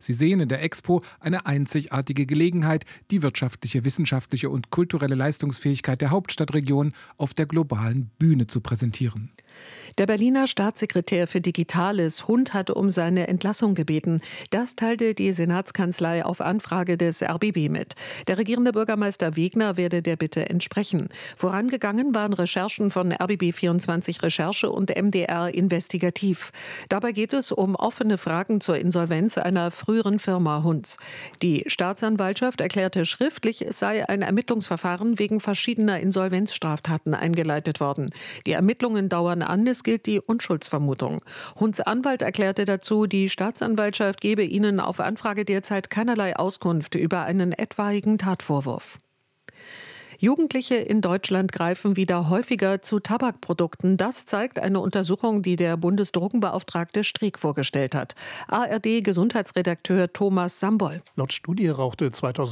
Sie sehen in der Expo eine einzigartige Gelegenheit, die wirtschaftliche, wissenschaftliche und kulturelle Leistungsfähigkeit der Hauptstadtregion auf der globalen Bühne zu präsentieren. Der Berliner Staatssekretär für Digitales, Hund, hat um seine Entlassung gebeten. Das teilte die Senatskanzlei auf Anfrage des RBB mit. Der regierende Bürgermeister Wegner werde der Bitte entsprechen. Vorangegangen waren Recherchen von RBB24 Recherche und MDR Investigativ. Dabei geht es um offene Fragen zur Insolvenz einer früheren Firma Hunds. Die Staatsanwaltschaft erklärte schriftlich, es sei ein Ermittlungsverfahren wegen verschiedener Insolvenzstraftaten eingeleitet worden. Die Ermittlungen dauern an, es gilt die Unschuldsvermutung. Hunds Anwalt erklärte dazu, die Staatsanwaltschaft gebe ihnen auf Anfrage derzeit keinerlei Auskunft über einen etwaigen Tatvorwurf. Jugendliche in Deutschland greifen wieder häufiger zu Tabakprodukten. Das zeigt eine Untersuchung, die der Bundesdrogenbeauftragte Streeck vorgestellt hat. ARD-Gesundheitsredakteur Thomas Sambol. Laut Studie rauchte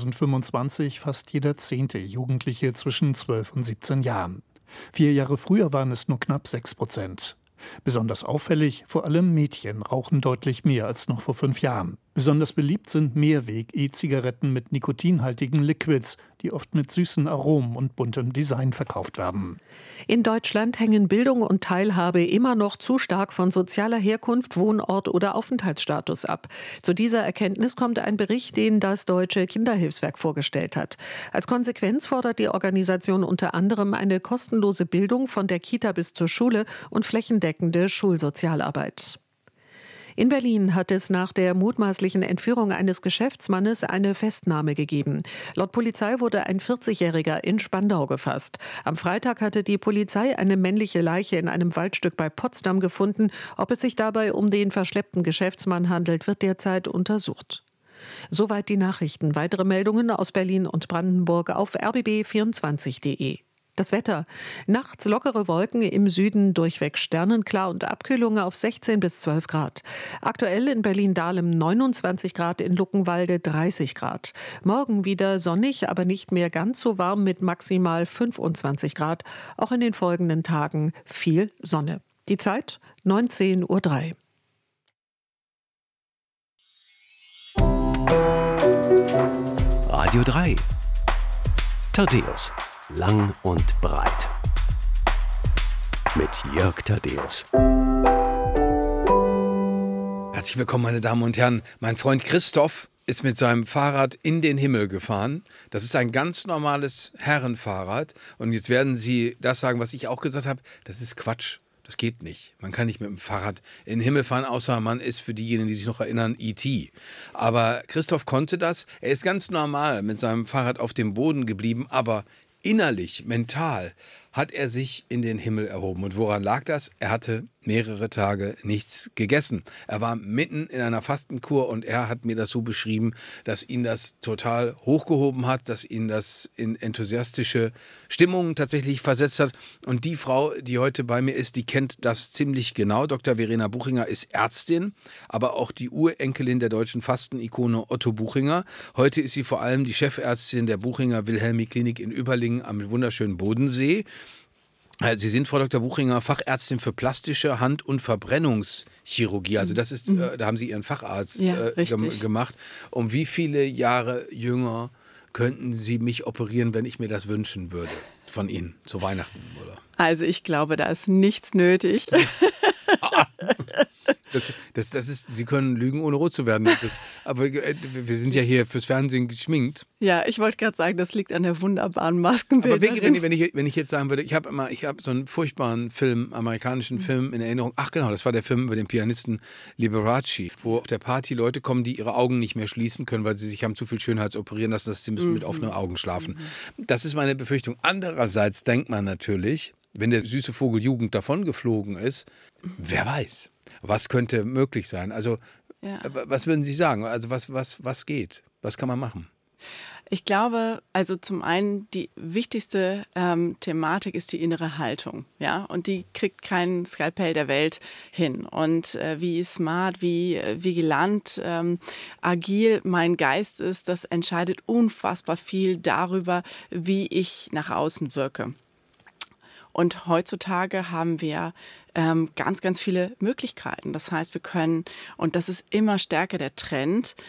2025 fast jeder 10. Jugendliche zwischen 12 und 17 Jahren. 4 Jahre früher waren es nur knapp 6%. Besonders auffällig, vor allem Mädchen rauchen deutlich mehr als noch vor 5 Jahren. Besonders beliebt sind Mehrweg-E-Zigaretten mit nikotinhaltigen Liquids, die oft mit süßen Aromen und buntem Design verkauft werden. In Deutschland hängen Bildung und Teilhabe immer noch zu stark von sozialer Herkunft, Wohnort oder Aufenthaltsstatus ab. Zu dieser Erkenntnis kommt ein Bericht, den das Deutsche Kinderhilfswerk vorgestellt hat. Als Konsequenz fordert die Organisation unter anderem eine kostenlose Bildung von der Kita bis zur Schule und flächendeckende Schulsozialarbeit. In Berlin hat es nach der mutmaßlichen Entführung eines Geschäftsmannes eine Festnahme gegeben. Laut Polizei wurde ein 40-Jähriger in Spandau gefasst. Am Freitag hatte die Polizei eine männliche Leiche in einem Waldstück bei Potsdam gefunden. Ob es sich dabei um den verschleppten Geschäftsmann handelt, wird derzeit untersucht. Soweit die Nachrichten. Weitere Meldungen aus Berlin und Brandenburg auf rbb24.de. Das Wetter. Nachts lockere Wolken, im Süden durchweg sternenklar und Abkühlung auf 16 bis 12 Grad. Aktuell in Berlin-Dahlem 29 Grad, in Luckenwalde 30 Grad. Morgen wieder sonnig, aber nicht mehr ganz so warm mit maximal 25 Grad. Auch in den folgenden Tagen viel Sonne. Die Zeit 19:03 Uhr. Radio 3. Thaddäus. Lang und breit. Mit Jörg Thaddäus. Herzlich willkommen, meine Damen und Herren. Mein Freund Christoph ist mit seinem Fahrrad in den Himmel gefahren. Das ist ein ganz normales Herrenfahrrad. Und jetzt werden Sie das sagen, was ich auch gesagt habe. Das ist Quatsch. Das geht nicht. Man kann nicht mit dem Fahrrad in den Himmel fahren, außer man ist, für diejenigen, die sich noch erinnern, E.T. Aber Christoph konnte das. Er ist ganz normal mit seinem Fahrrad auf dem Boden geblieben, aber innerlich, mental, hat er sich in den Himmel erhoben. Und woran lag das? Er hatte mehrere Tage nichts gegessen. Er war mitten in einer Fastenkur und er hat mir das so beschrieben, dass ihn das total hochgehoben hat, dass ihn das in enthusiastische Stimmungen tatsächlich versetzt hat. Und die Frau, die heute bei mir ist, die kennt das ziemlich genau. Dr. Verena Buchinger ist Ärztin, aber auch die Urenkelin der deutschen Fastenikone Otto Buchinger. Heute ist sie vor allem die Chefärztin der Buchinger Wilhelmi-Klinik in Überlingen am wunderschönen Bodensee. Sie sind, Frau Dr. Buchinger, Fachärztin für plastische Hand- und Verbrennungschirurgie. Also das ist, da haben Sie Ihren Facharzt gemacht. Um wie viele Jahre jünger könnten Sie mich operieren, wenn ich mir das wünschen würde von Ihnen zu Weihnachten, oder? Also ich glaube, da ist nichts nötig. Das ist, Sie können lügen, ohne rot zu werden. Aber wir sind ja hier fürs Fernsehen geschminkt. Ja, ich wollte gerade sagen, das liegt an der wunderbaren Maskenbildnerin. Aber wenn ich jetzt sagen würde, ich habe so einen furchtbaren Film, amerikanischen Film in Erinnerung. Ach genau, das war der Film über den Pianisten Liberace, wo auf der Party Leute kommen, die ihre Augen nicht mehr schließen können, weil sie sich haben zu viel Schönheitsoperieren lassen, dass sie müssen mit offenen Augen schlafen. Das ist meine Befürchtung. Andererseits denkt man natürlich, wenn der süße Vogel Jugend davongeflogen ist, wer weiß, was könnte möglich sein? Also, was würden Sie sagen? Also, was geht? Was kann man machen? Ich glaube, also zum einen die wichtigste Thematik ist die innere Haltung, ja, und die kriegt kein Skalpell der Welt hin. Und wie smart, wie vigilant, agil mein Geist ist, das entscheidet unfassbar viel darüber, wie ich nach außen wirke. Und heutzutage haben wir ganz, ganz viele Möglichkeiten. Das heißt, wir können, und das ist immer stärker der Trend,